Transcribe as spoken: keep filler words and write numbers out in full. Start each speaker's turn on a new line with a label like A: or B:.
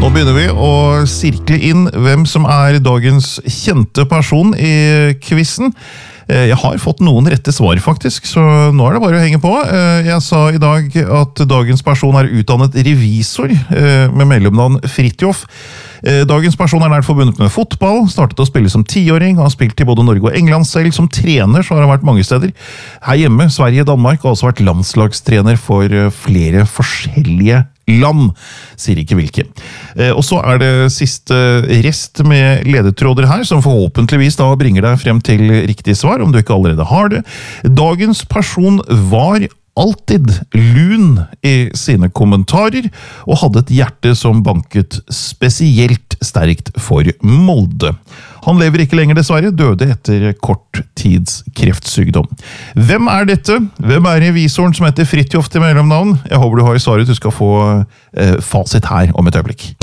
A: Nå begynner vi å sirkle inn hvem som er dagens kjente person i quizen. Jeg har fått noen rette svar faktisk, så nå er det bare å henge på. Jeg sa i dag at dagens person er utdannet revisor med mellomnavn Fridtjof. Dagens person er nært forbundet med fotball, startet å spille som tiåring, har spilt i både Norge og England selv. Som trener så har han vært mange steder. Her hjemme, Sverige, Danmark, har også vært landslagstrener for flere forskjellige land, sier ikke hvilke. Og så er det siste rest med ledetråder her, som forhåpentligvis da bringer deg frem til riktig svar, om du ikke allerede har det. Dagens person var alltid lun i sine kommentarer, og hadde et hjerte som banket spesielt sterkt for Molde. Han lever ikke lenger dessverre, døde etter kort tids kreftsykdom. Hvem er dette? Hvem er revisoren som heter Fridtjof til mellomnavn? Jeg håper du har svaret, du skal få eh, fasit her om et øyeblikk.